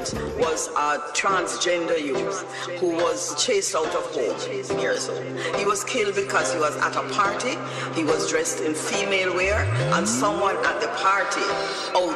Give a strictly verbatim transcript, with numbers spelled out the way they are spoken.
youth was a transgender youth who was chased out of home years old. He was killed because he was at a party, he was dressed in female wear, and someone at the party out